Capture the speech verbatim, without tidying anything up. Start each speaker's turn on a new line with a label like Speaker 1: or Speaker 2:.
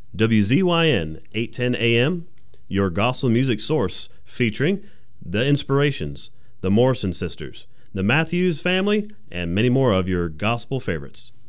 Speaker 1: W Z Y N eight ten A M, your gospel music source featuring The Inspirations, the Morrison Sisters, the Matthews Family, and many more of your gospel favorites.